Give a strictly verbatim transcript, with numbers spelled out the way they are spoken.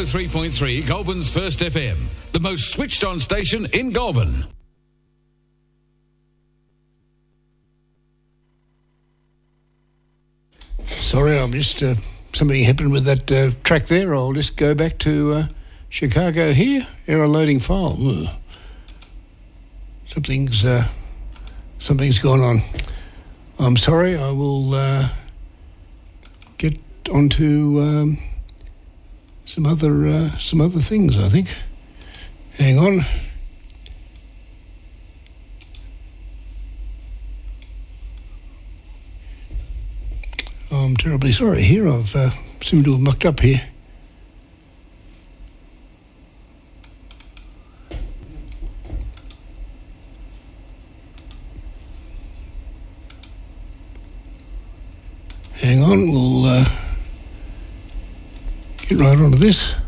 oh three point three, Goulburn's First F M, the most switched-on station in Goulburn. Sorry, I'm just... Uh, something happened with that uh, track there. I'll just go back to uh, Chicago here. Error loading file. Ugh. Something's... Uh, something's gone on. I'm sorry, I will uh, get onto um, some other uh, some other things, I think. Hang on. I'm terribly sorry here. I've uh, seemed to have mucked up here. Hang on, we'll uh, get right onto this.